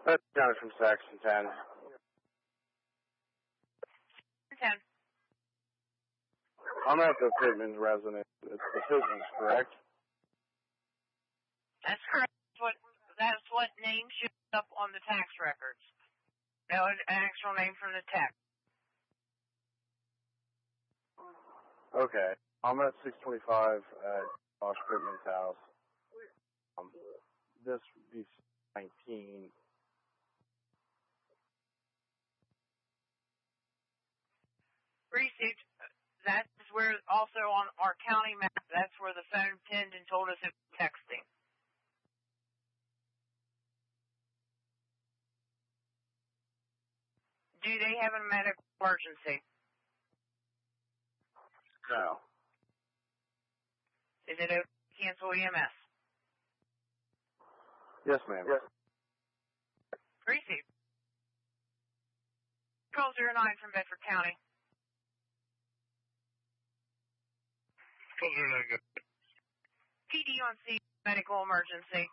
That's Johnny from Section 10. 10. I'm at the Pittman's residence. It's the Pittman's, correct? That's correct. That's what name shows up on the tax records. No, an actual name from the tax. Okay. I'm at 625 at Josh Pittman's house. This would be 19. Received. That's where also on our county map, that's where the phone pinned and told us it was texting. Do they have a medical emergency? No. Is it okay to cancel EMS? Yes, ma'am. Yes. Received. Call 09 from Bedford County. Call 09, go. PD on scene, medical emergency.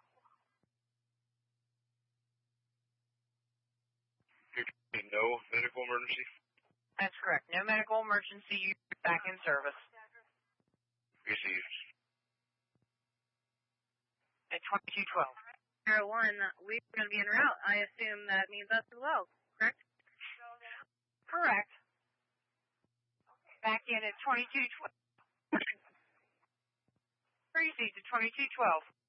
No medical emergency? That's correct. No medical emergency. You're back in service. Received. At 2212. 01, we're going to be en route. I assume that means us as well, correct? Correct. Back in at 2212. Received at 2212.